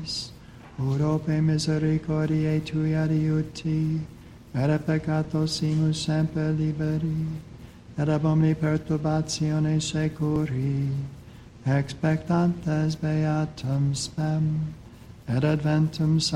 nobis, urope misericordiae tui adiuti, et peccatosimus semper liberi, et ab omni perturbatione securi, expectantes beatum spem, et adventum